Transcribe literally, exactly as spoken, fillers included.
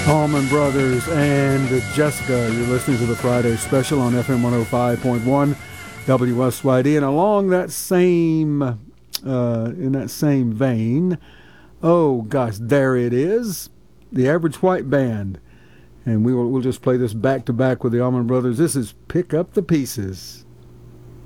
Allman Brothers and Jessica. You're listening to the Friday Special on F M one oh five point one W S Y D. And along that same, uh, in that same vein, oh gosh, there it is, the Average White Band. And we will we'll just play this back to back with the Allman Brothers. This is Pick Up the Pieces.